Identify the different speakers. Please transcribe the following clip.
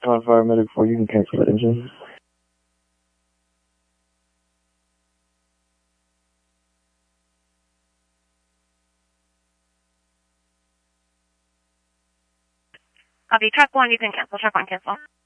Speaker 1: On fire medic 4, you can cancel the engine.
Speaker 2: Copy, track 1, you can cancel, track 1 cancel.